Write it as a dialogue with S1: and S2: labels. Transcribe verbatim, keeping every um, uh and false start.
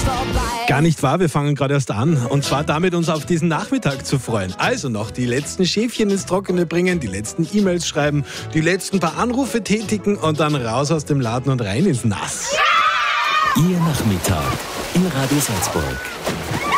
S1: Gar nicht wahr, wir fangen gerade erst an. Und zwar damit, uns auf diesen Nachmittag zu freuen. Also noch die letzten Schäfchen ins Trockene bringen, die letzten E-Mails schreiben, die letzten paar Anrufe tätigen und dann raus aus dem Laden und rein ins Nass.
S2: Ihr Nachmittag in Radio Salzburg.